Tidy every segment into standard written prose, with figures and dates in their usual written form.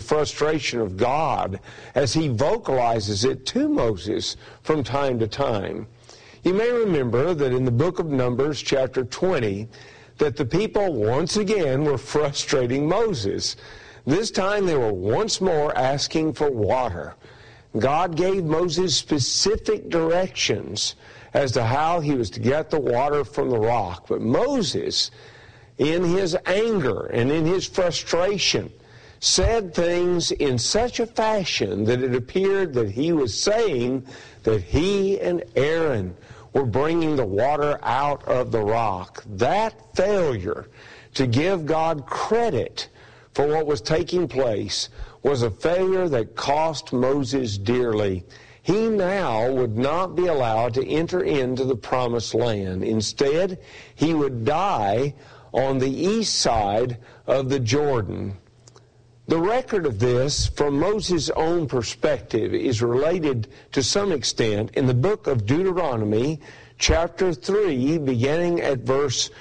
frustration of God as he vocalizes it to Moses from time to time. You may remember that in the book of Numbers, chapter 20, that the people once again were frustrating Moses. This time they were once more asking for water. God gave Moses specific directions as to how he was to get the water from the rock. But Moses, in his anger and in his frustration, said things in such a fashion that it appeared that he was saying that he and Aaron were bringing the water out of the rock. That failure to give God credit for what was taking place was a failure that cost Moses dearly. He now would not be allowed to enter into the promised land. Instead, he would die on the east side of the Jordan. The record of this, from Moses' own perspective, is related to some extent in the book of Deuteronomy, chapter 3, beginning at verse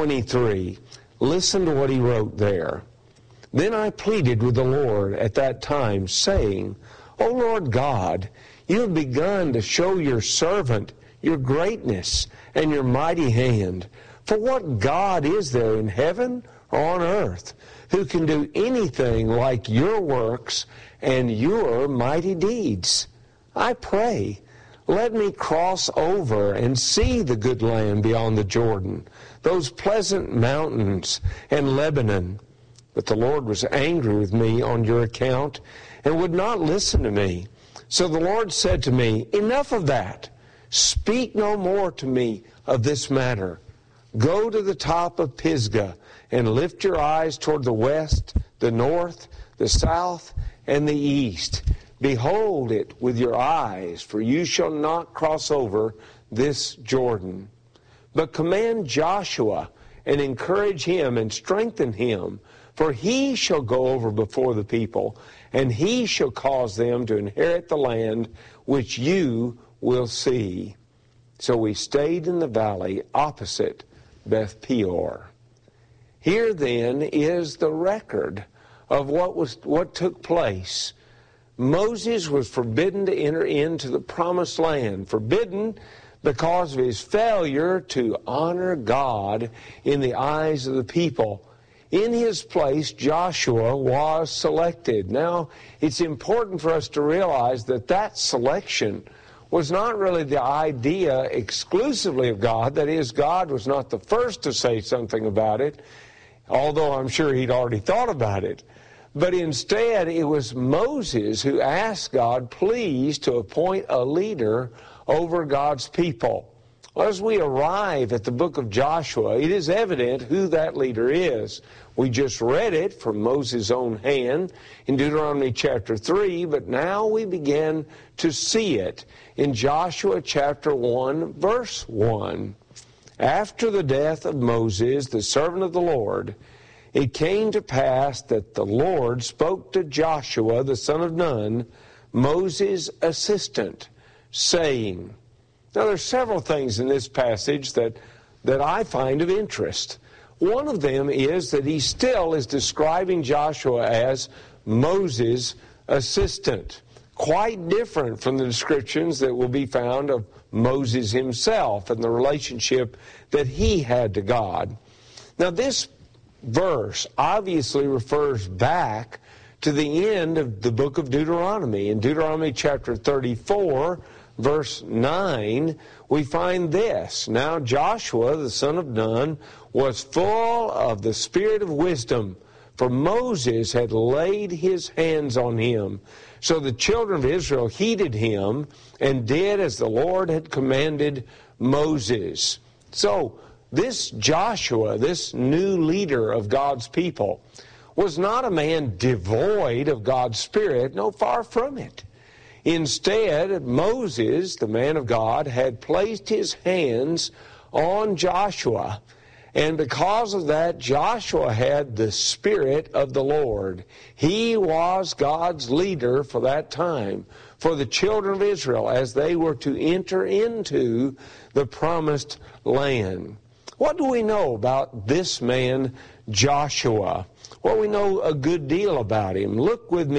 23. Listen to what he wrote there. Then I pleaded with the Lord at that time, saying, O Lord God, you have begun to show your servant your greatness and your mighty hand. For what God is there in heaven or on earth who can do anything like your works and your mighty deeds? I pray, let me cross over and see the good land beyond the Jordan, those pleasant mountains and Lebanon. But the Lord was angry with me on your account and would not listen to me. So the Lord said to me, enough of that. Speak no more to me of this matter. Go to the top of Pisgah and lift your eyes toward the west, the north, the south, and the east. Behold it with your eyes, for you shall not cross over this Jordan. But command Joshua and encourage him and strengthen him, for he shall go over before the people, and he shall cause them to inherit the land which you will see. So we stayed in the valley opposite Beth Peor. Here then is the record of what took place. Moses was forbidden to enter into the promised land, forbidden because of his failure to honor God in the eyes of the people. In his place, Joshua was selected. Now, it's important for us to realize that that selection was not really the idea exclusively of God. That is, God was not the first to say something about it, although I'm sure he'd already thought about it. But instead, it was Moses who asked God, please, to appoint a leader over God's people. As we arrive at the book of Joshua, it is evident who that leader is. We just read it from Moses' own hand in Deuteronomy chapter 3, but now we begin to see it in Joshua chapter 1, verse 1. After the death of Moses, the servant of the Lord, it came to pass that the Lord spoke to Joshua, the son of Nun, Moses' assistant, saying... Now, there's several things in this passage that I find of interest. One of them is that he still is describing Joshua as Moses' assistant, quite different from the descriptions that will be found of Moses himself and the relationship that he had to God. Now, this verse obviously refers back to the end of the book of Deuteronomy. In Deuteronomy chapter 34, verse 9, we find this. Now Joshua, the son of Nun, was full of the spirit of wisdom, for Moses had laid his hands on him. So the children of Israel heeded him and did as the Lord had commanded Moses. So this Joshua, this new leader of God's people, was not a man devoid of God's Spirit. No, far from it. Instead, Moses, the man of God, had placed his hands on Joshua. And because of that, Joshua had the Spirit of the Lord. He was God's leader for that time, for the children of Israel, as they were to enter into the promised land. What do we know about this man, Joshua? Well, we know a good deal about him. Look with me